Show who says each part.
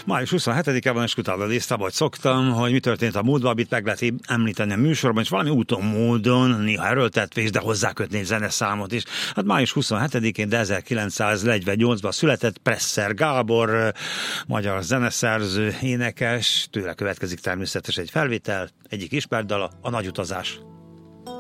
Speaker 1: Május 27-e van, és utána néztem, vagy szoktam, hogy mi történt a múltban, amit meg lehet említeni a műsorban, és valami úton, módon, néha erőltetvés, de hozzákötni egy zeneszámot is. Hát május 27-én, de 1948-ban született Presser Gábor, magyar zeneszerző, énekes, tőle következik természetesen egy felvétel, egyik ismert dala, a Nagy utazás.